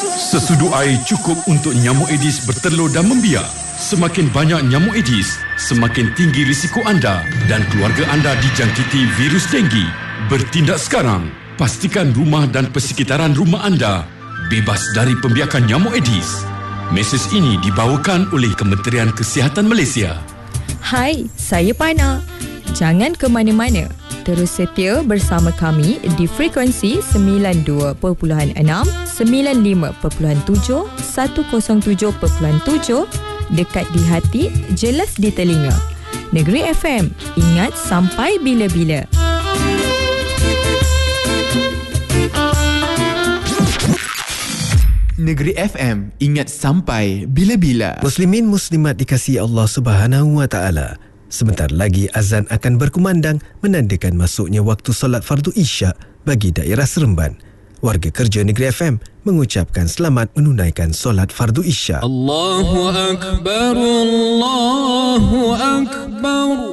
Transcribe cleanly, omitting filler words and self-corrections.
Sesudu air cukup untuk nyamuk Aedes bertelur dan membiak. Semakin banyak nyamuk Aedes, semakin tinggi risiko anda dan keluarga anda dijangkiti virus denggi. Bertindak sekarang. Pastikan rumah dan persekitaran rumah anda bebas dari pembiakan nyamuk Aedes. Mesej ini dibawakan oleh Kementerian Kesihatan Malaysia. Hai, saya Pana. Jangan ke mana-mana. Terus setia bersama kami di frekuensi 92.6, 95.7, 107.7, dekat di hati, jelas di telinga. Negeri FM, ingat sampai bila-bila. Negeri FM, ingat sampai bila-bila. Muslimin muslimat dikasihi Allah Subhanahu wa taala. Sebentar lagi azan akan berkumandang menandakan masuknya waktu solat fardu Isyak bagi daerah Seremban. Warga kerja Negeri FM mengucapkan selamat menunaikan solat fardu Isyak. Allahu Akbar, Allahu Akbar.